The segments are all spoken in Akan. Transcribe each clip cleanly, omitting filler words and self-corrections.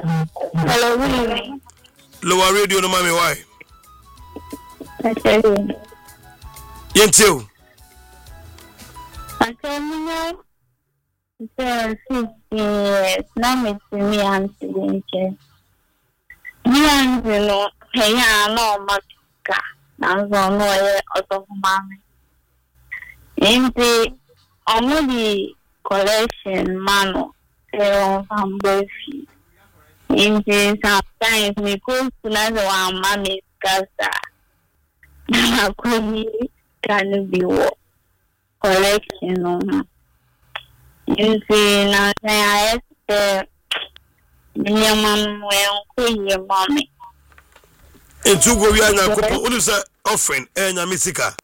Hello, good evening. Lower radio no mami why? I tell you. Yentiu. I tell you, it's 15 years. Now it's me and Silinche. Me and no, hey, I know Matica. Now, so no, also mommy. In the only collection, mano, from both. In the sometimes, me go to another one, mommy's casa. I can be collection on. You see, now I asked your mom when your mommy. And two go ya na kupo. Unu say offering enya misika.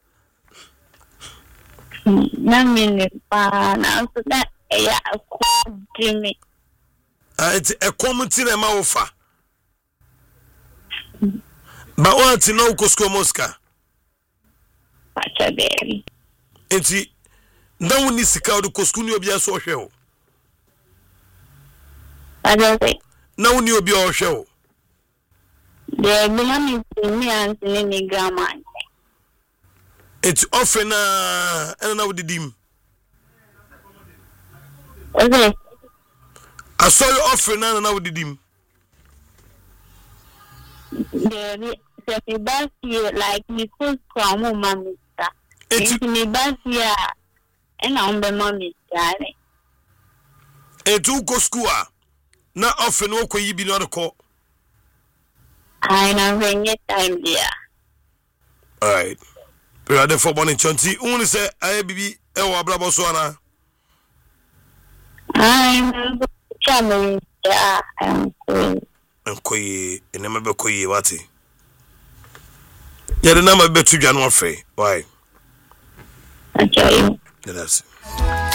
Na me pa na so that ya ko Jimmy. It's a common thing na ma ofa. Ba wa ti no kosko Mosca. Pacha baby. Enti na woni sika o kosko ni obi aso hwe o. Pacha Na woni obi o hwe o. the mommy me and me grandma. It's offering na na wo didim. Okay. I saw you offering na wo didim. The best year like me could come mommy. It's me best year and I'm the mommy darling. Etu ko school a na offering wo koyi bi no ko. I know when you time there. All right. We are there for morning chanti. Unu say aye bibi e wo abrabo so ana. I'm coming. Yeah, I'm cool. Enkoyi enema be koyi wati. Ya de na ma be tu dwa no afi. Why? Okay. That's it.